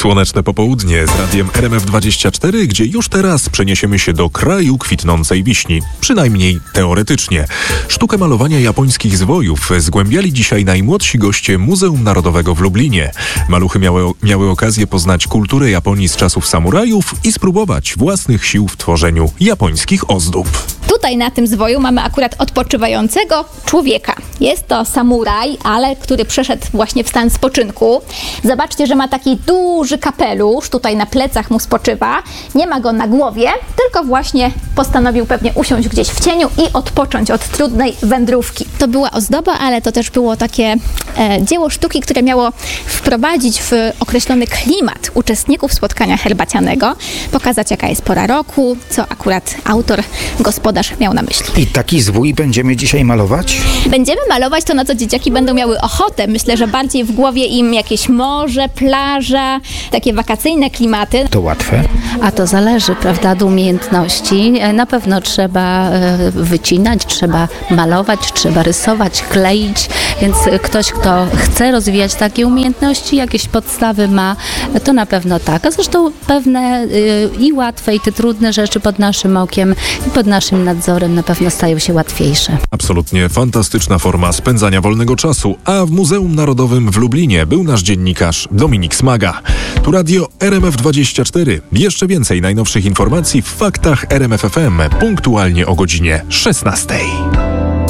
Słoneczne popołudnie z radiem RMF24, gdzie już teraz przeniesiemy się do kraju kwitnącej wiśni. Przynajmniej teoretycznie. Sztukę malowania japońskich zwojów zgłębiali dzisiaj najmłodsi goście Muzeum Narodowego w Lublinie. Maluchy miały okazję poznać kulturę Japonii z czasów samurajów i spróbować własnych sił w tworzeniu japońskich ozdób. Tutaj na tym zwoju mamy akurat odpoczywającego człowieka. Jest to samuraj, ale który przeszedł właśnie w stan spoczynku. Zobaczcie, że ma taki duży kapelusz, tutaj na plecach mu spoczywa. Nie ma go na głowie, tylko właśnie postanowił pewnie usiąść gdzieś w cieniu i odpocząć od trudnej wędrówki. To była ozdoba, ale to też było takie dzieło sztuki, które miało wprowadzić w określony klimat uczestników spotkania herbacianego, pokazać jaka jest pora roku, co akurat autor, gospodarz miał na myśli. I taki zwój będziemy dzisiaj malować? Będziemy malować to, na co dzieciaki będą miały ochotę. Myślę, że bardziej w głowie im jakieś morze, plaża, takie wakacyjne klimaty. To łatwe? A to zależy, prawda, od umiejętności. Na pewno trzeba wycinać, trzeba malować, trzeba rysować, kleić, więc ktoś, kto chce rozwijać takie umiejętności, jakieś podstawy ma, to na pewno tak. A zresztą pewne i łatwe, i te trudne rzeczy pod naszym okiem i pod naszym nadzorem na pewno stają się łatwiejsze. Absolutnie fantastyczna forma spędzania wolnego czasu, a w Muzeum Narodowym w Lublinie był nasz dziennikarz Dominik Smaga. Tu radio RMF24. Jeszcze więcej najnowszych informacji w faktach RMF FM punktualnie o godzinie 16.